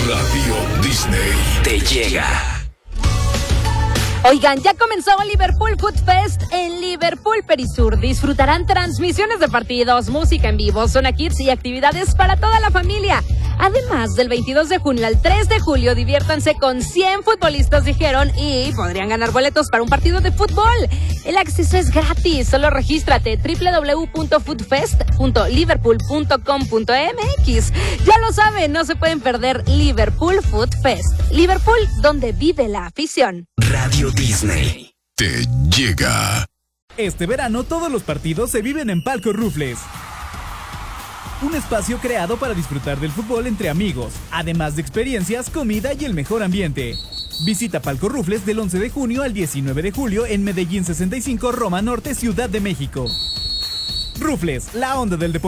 Radio Disney te llega. Oigan, ya comenzó Liverpool Food Fest en Liverpool Perisur. Disfrutarán transmisiones de partidos, música en vivo, zona kids y actividades para toda la familia. Además, del 22 de junio al 3 de julio, diviértanse con 100 futbolistas, dijeron, y podrían ganar boletos para un partido de fútbol. El acceso es gratis, solo regístrate www.foodfest.liverpool.com.mx. Ya lo saben, no se pueden perder Liverpool Food Fest. Liverpool, donde vive la afición. Radio Disney te llega. Este verano todos los partidos se viven en Palco Rufles. Un espacio creado para disfrutar del fútbol entre amigos, además de experiencias, comida y el mejor ambiente. Visita Palco Rufles del 11 de junio al 19 de julio en Medellín 65, Roma Norte, Ciudad de México. Rufles, la onda del deporte.